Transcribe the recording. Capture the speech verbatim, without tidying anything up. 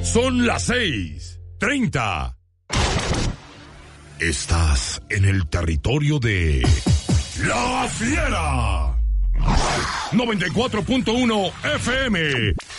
Son las seis treinta. Estás en el territorio de La Fiera. noventa y cuatro punto uno F M.